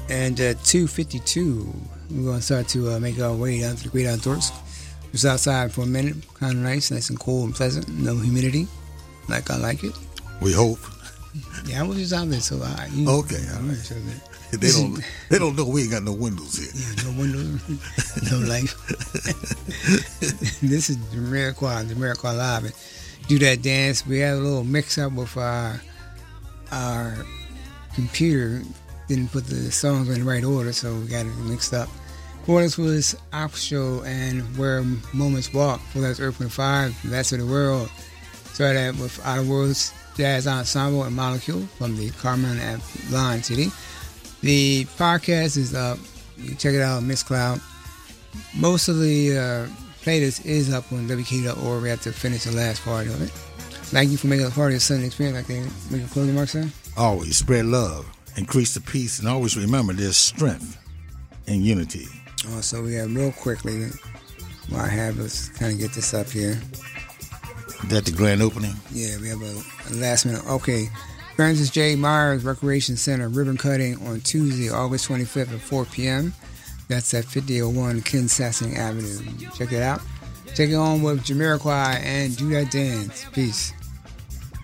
And at 2:52, we're going to start to make our way down to the great outdoors. Just outside for a minute, kind of nice and cool and pleasant. No humidity, like I like it. We hope. Yeah, I was just out there, so okay. All right. So they don't know we ain't got no windows here. Yeah, no windows, no light. This is Jamiroquai Live. And do that dance. We had a little mix up with our computer. Didn't put the songs in the right order, so we got it mixed up. Before this was Aqua Show and Where Moments Walk. Before that was Earth, Wind & Fire, That's of the World. Started out with Outer Worlds Jazz Ensemble and Molecule from the Carmen and Line CD. The podcast is up. You can check it out on Mixcloud. Most of the playlist is up on WK.org. We have to finish the last part of it. Thank you for making it part of your Sunday experience. Like they make a closing remark, sir? Always spread love, increase the peace, and always remember there's strength in unity. So we got real quickly, while I have us kind of get this up here. Is that the grand opening? Yeah, we have a last minute. Okay. Francis J. Myers Recreation Center ribbon cutting on Tuesday, August 25th at 4 p.m. That's at 5001 Kinsassing Avenue. Check it out. Take it on with Jamiroquai and Do That Dance. Peace.